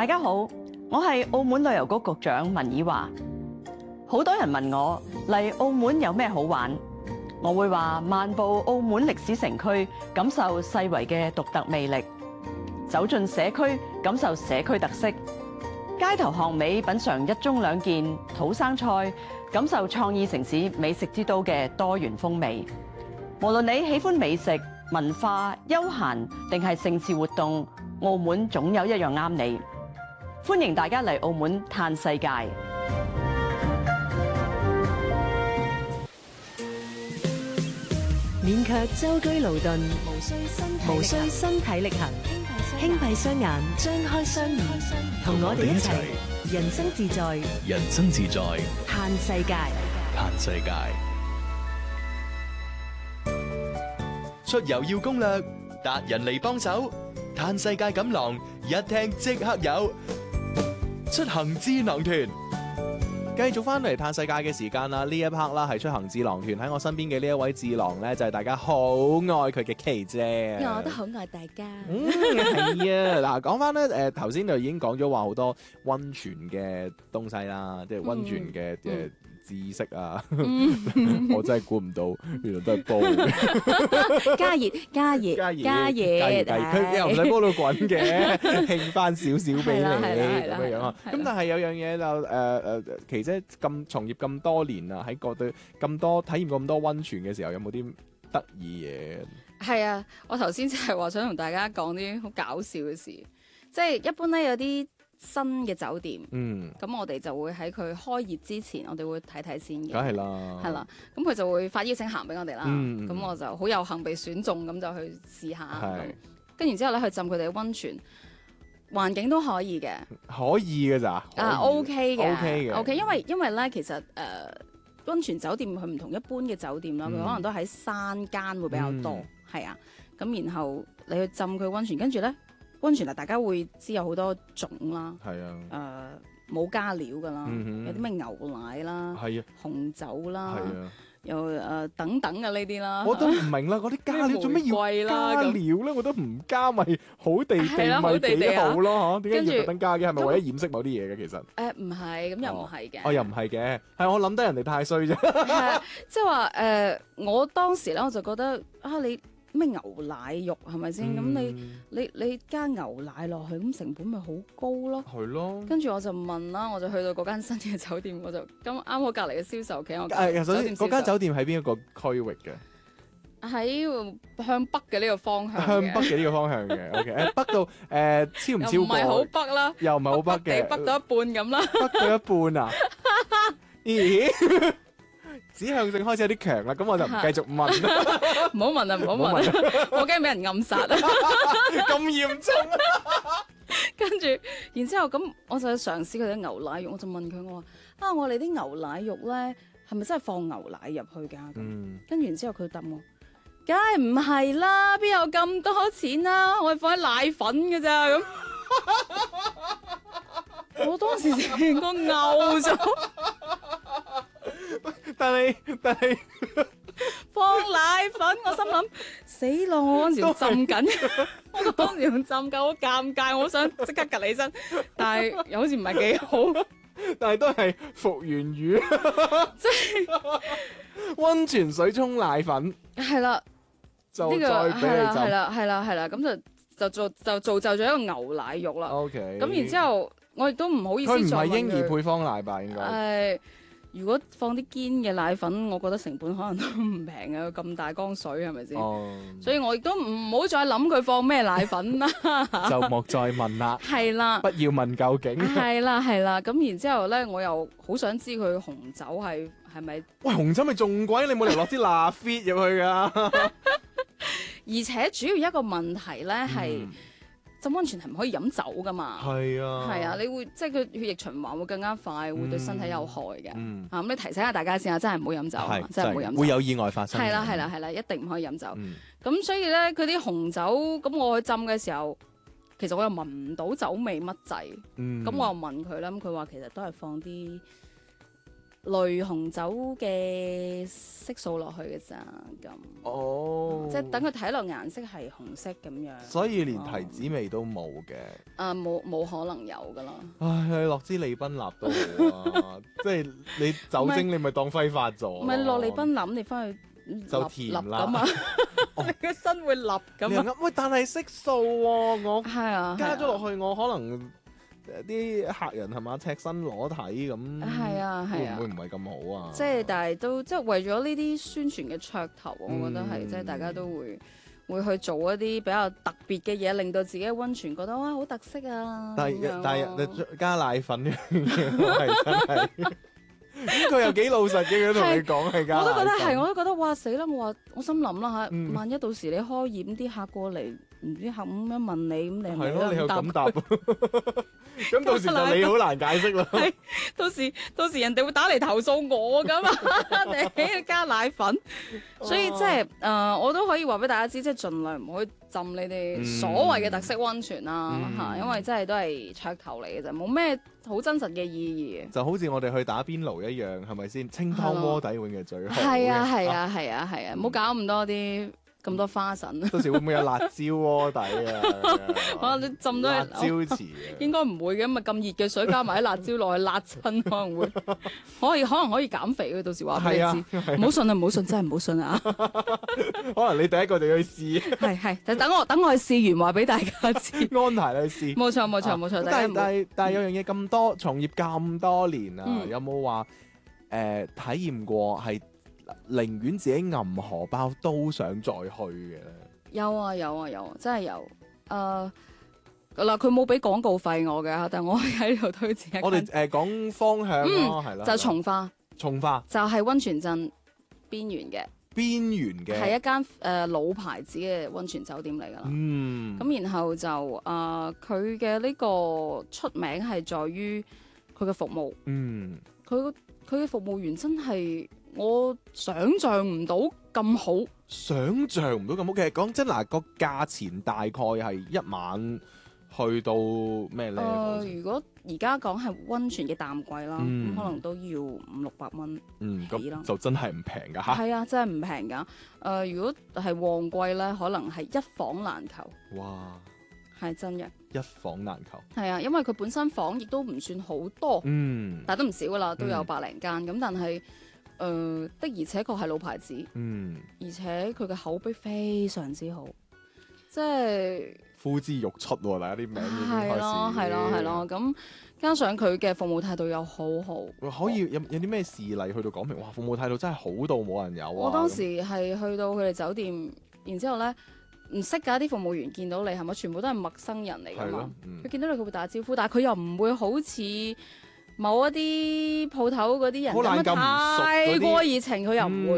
大家好，我係澳門旅遊局局長文以華。好多人問我嚟澳門有咩好玩，我會話漫步澳門歷史城區，感受世遺嘅獨特魅力；走進社區，感受社區特色；街頭巷尾品嚐一盅兩件土生菜，感受創意城市美食之都嘅多元風味。無論你喜歡美食、文化、休閒定係盛事活動，澳門總有一樣啱你。歡迎大家嚟澳門嘆世界。 免卻舟車勞頓，無需身體力行，輕閉雙眼，張開雙耳，同我哋一齊人生自在， 人生自在， 嘆世界， 嘆世界。出遊要攻略，達人嚟幫手，嘆世界錦囊一聽即刻有。出行智囊團。 繼續翻嚟嘆世界嘅時間啦，呢一 part 啦係出行智囊團，喺我身邊嘅呢一位智囊呢，就係大家好愛佢嘅琪姐。 我都好愛大家。 係啊，嗱，講翻咧，頭先就已經講咗話好多溫泉嘅東西啦，即係溫泉嘅知識啊，我真係估唔到，原來都係煲加熱， 佢又唔使煲到滾嘅，興翻少少俾你咁樣啊。咁但係有樣嘢就琪姐咁從業咁多年啦，喺嗰對咁多體驗過咁多溫泉嘅時候，有冇啲得意嘢？ 係啊，我頭先就係話想同大家講啲好搞笑嘅事，即係一般咧有啲新嘅酒店，咁我哋就會喺佢開業之前，我哋會睇睇先嘅。 梗係啦， 係啦，咁佢就會發邀請函俾我哋啦。咁我就好有幸被選中，咁就去試下。跟住之後咧，去浸佢哋嘅溫泉，環境都可以嘅。 可以嘅咋 ？OK 嘅 ，OK 嘅。因為咧，其實溫泉酒店佢唔同一般嘅酒店啦，佢可能都喺山間會比較多，係啊。咁然後你去浸佢溫泉，跟住咧。溫泉大家會知有好多種啦， 係啊， 冇加料噶啦，有啲咩牛奶啦， 係啊， 紅酒啦， 係啊， 又等等嘅呢啲啦， 我都唔明啦，嗰啲加料做咩要加料咧？我都唔加咪好地地咪幾好咯，嚇？點解要特登加嘅？係咪為咗掩飾某啲嘢嘅？其實唔係，咁又唔係嘅， 我又唔係嘅，係我諗得人哋太衰啫。 即係話我當時咧我就覺得你。咩牛奶肉係咪先？咁你加牛奶落去，咁成本咪好高咯？ 係咯。跟住我就問啦，我就去到嗰間新嘅酒店，我就咁啱我隔離嘅銷售企我。 首先嗰間酒店喺邊一個區域嘅？ 喺向北嘅呢個方向。 向北嘅呢個方向嘅，OK。北到超唔超過？ 又唔係好北啦。又唔係好北嘅。北到一半咁啦。 北到一半啊？咦？指向性開始有啲強啦，咁我就唔繼續問啦。 唔好問啦，唔好問啦，我驚俾人暗殺啊！ 咁嚴重啊！ 跟住，然之後咁，我就嘗試佢啲牛奶肉，我就問佢，我話我哋啲牛奶肉咧，係咪真係放牛奶入去㗎？跟住然之後佢答我，梗係唔係啦，邊有咁多錢啦？我係放喺奶粉㗎咋咁。我當時成個嘔咗。 但係放奶粉，我心諗死咯！我嗰時仲浸緊，我當時仲浸緊，好尷尬，我好想即刻趌起身，但係又好似唔係幾好。 但係都係復原魚， 即係溫泉水沖奶粉， 係啦， 就再俾你浸， 係啦，咁就造就咗一個牛奶肉啦。 OK， 咁然之後我亦都唔好意思佢唔再問佢。 係嬰兒配方奶吧？應該如果放啲堅嘅奶粉，我覺得成本可能都唔平啊！咁大缸水係咪先？所以我亦都唔好再諗佢放咩奶粉啦。 就莫再問啦。係啦， 不要問究竟。 係啦。咁然之後咧，我又好想知佢紅酒係咪？ 喂，紅酒咪仲貴？你冇理由落啲辣 fit 入去㗎。 而且主要一個問題咧係。浸溫泉係唔可以飲酒噶嘛？ 係啊， 你會即係佢血液循環會更加快，會對身體有害嘅。咁你提醒下大家先啊，真係唔好飲酒，真係唔好飲酒， 會有意外發生。 係啦，一定唔可以飲酒。咁所以咧，佢啲紅酒咁我去浸嘅時候，其實我又聞唔到酒味乜滯。咁我又問佢啦，咁佢話其實都係放啲濾紅酒嘅色素落去嘅咋咁。 哦， 即係等佢睇落顏色係紅色咁樣。 所以連提子味都冇嘅。 冇可能有㗎啦。 唉，落支利賓納都好啊，即係你酒精你咪當揮發咗。 唔係落利賓冧，你翻去就甜啦咁啊！你個身會立咁啊！ 喂，但係色素喎，我係啊， 加咗落去，我可能啲客人係嘛赤身裸體咁， 係啊係啊， 會唔會唔係咁好啊？ 即係但係都即係為咗呢啲宣傳嘅噱頭，我覺得係即係大家都會去做一啲比較特別嘅嘢，令到自己嘅溫泉覺得哇好特色啊！ 但係你加奶粉呢樣嘢係真係。咁佢又幾老實嘅，佢同你講係㗎。 我都覺得係，我都覺得哇死啦！我心諗啦嚇，萬一到時你開業啲客過嚟，唔知客咁樣問你，咁你係咯， 你又咁答，咁到時就你好難解釋啦。 到時人哋會打嚟投訴我㗎嘛？你加奶粉，所以即係我都可以話俾大家知，即係盡量唔好去浸你哋所謂嘅特色溫泉啦嚇，因為真係都係噱頭嚟嘅啫，冇咩好真實嘅意義。 就好似我哋去打邊爐一樣，係咪先？清湯鍋底永遠係最好。 係啊，唔好搞咁多花神。 到時會唔會有辣椒鍋底啊？ 可能你浸到辣椒池應該唔會嘅，咁啊咁熱嘅水加埋啲辣椒落去辣親，可能會可能可以減肥嘅。到時話俾你知，唔好信啊，唔好信，真係唔好信啊！ 可能你第一個就要去試。 係，就等我去試完話俾大家知。 安排你去試。 冇錯。 但係有樣嘢咁多，從業咁多年啊，有冇話體驗過係寧願自己揞荷包都想再去嘅咧？ 有啊，真係有。嗱，佢冇俾廣告費我嘅，但係我喺度推薦。 我哋講方向咯，係啦。 就從化就係溫泉鎮邊緣嘅，係一間老牌子嘅溫泉酒店嚟㗎啦。咁然後就佢嘅呢個出名係在於佢嘅服務。佢嘅服務員真係我想像唔到咁好。 想像唔到咁好，其實講真嗱，個價錢大概係一晚去到咩咧？ 如果而家講係溫泉嘅淡季啦，咁可能都要500-600蚊起啦， 就真係唔平㗎嚇。 係啊，真係唔平㗎。如果係旺季咧，可能係一房難求。哇！係真嘅， 一房難求。 係啊，因為佢本身房亦都唔算好多，但都唔少㗎啦，都有百零間。咁但係的而且確係老牌子，而且佢嘅口碑非常之好，即係呼之欲出喎！大家啲名已經開始係咯，咁加上佢嘅服務態度又好好。 可以有啲咩事例去到講明？哇！服務態度真係好到冇人有啊！ 我當時係去到佢哋酒店，然之後咧唔識㗎啲服務員見到你係咪全部都係陌生人嚟㗎嘛？佢見到你佢會打招呼，但係佢又唔會好似某一啲鋪頭嗰啲人咁樣太過熱情，佢又唔會。